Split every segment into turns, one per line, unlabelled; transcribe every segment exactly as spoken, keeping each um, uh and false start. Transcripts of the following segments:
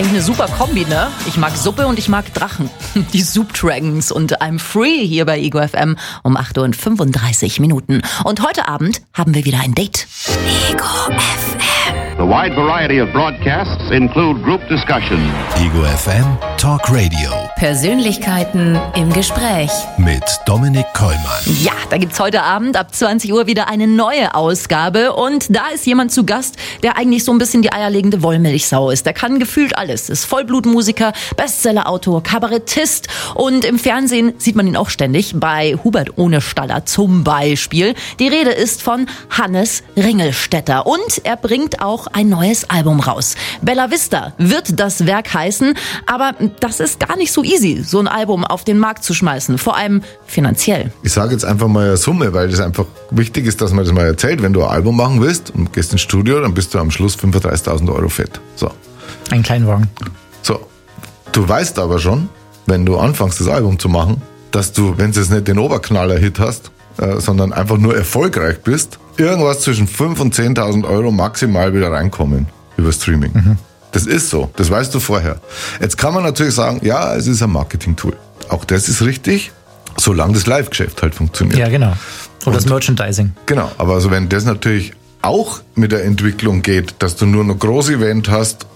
eigentlich eine super Kombi, ne? Ich mag Suppe und ich mag Drachen. Die Soup Dragons und I'm Free hier bei Ego F M um acht Uhr und fünfunddreißig Minuten. Und heute Abend haben wir wieder ein Date. Ego F M.
The wide variety of broadcasts include group discussion.
Ego F M Talk Radio.
Persönlichkeiten im Gespräch.
Mit Dominik Kollmann.
Ja, da gibt's heute Abend ab zwanzig Uhr wieder eine neue Ausgabe. Und da ist jemand zu Gast, der eigentlich so ein bisschen die eierlegende Wollmilchsau ist. Der kann gefühlt alles. Ist Vollblutmusiker, Bestsellerautor, Kabarettist. Und im Fernsehen sieht man ihn auch ständig. Bei Hubert Ohnestaller zum Beispiel. Die Rede ist von Hannes Ringelstetter. Und er bringt auch ein neues Album raus. Bella Vista wird das Werk heißen. Aber das ist gar nicht so easy, so ein Album auf den Markt zu schmeißen. Vor allem finanziell.
Ich sage jetzt einfach mal eine Summe, weil das einfach wichtig ist, dass man das mal erzählt. Wenn du ein Album machen willst und gehst ins Studio, dann bist du am Schluss fünfunddreißigtausend Euro fett. So.
Ein Kleinwagen.
So. Du weißt aber schon, wenn du anfängst, das Album zu machen, dass du, wenn du jetzt nicht den Oberknaller-Hit hast, äh, sondern einfach nur erfolgreich bist, irgendwas zwischen fünftausend und zehntausend Euro maximal wieder reinkommen über Streaming. Mhm. Das ist so, das weißt du vorher. Jetzt kann man natürlich sagen, ja, es ist ein Marketing-Tool. Auch das ist richtig, solange das Live-Geschäft halt funktioniert.
Ja, genau. Oder
und
das Merchandising.
Genau, aber also wenn das natürlich auch mit der Entwicklung geht, dass du nur noch Groß-Event hast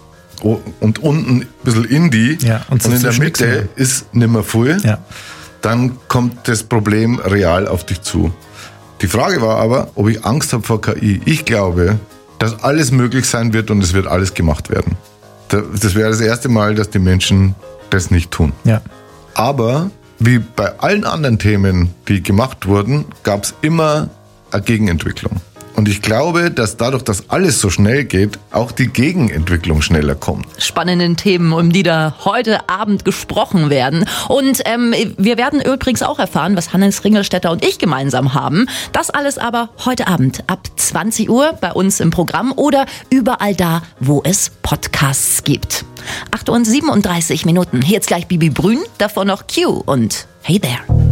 und unten ein bisschen Indie
ja, und,
und in der Mitte mehr. ist nimmer voll,
ja.
dann kommt das Problem real auf dich zu. Die Frage war aber, ob ich Angst habe vor K I. Ich glaube, dass alles möglich sein wird und es wird alles gemacht werden. Das wäre das erste Mal, dass die Menschen das nicht tun.
Ja.
Aber wie bei allen anderen Themen, die gemacht wurden, gab es immer eine Gegenentwicklung. Und ich glaube, dass dadurch, dass alles so schnell geht, auch die Gegenentwicklung schneller kommt.
Spannenden Themen, um die da heute Abend gesprochen werden. Und ähm, wir werden übrigens auch erfahren, was Hannes Ringelstetter und ich gemeinsam haben. Das alles aber heute Abend ab zwanzig Uhr bei uns im Programm oder überall da, wo es Podcasts gibt. acht Uhr und siebenunddreißig Minuten. Hier jetzt gleich Bibi Brün, davor noch Q und Hey There.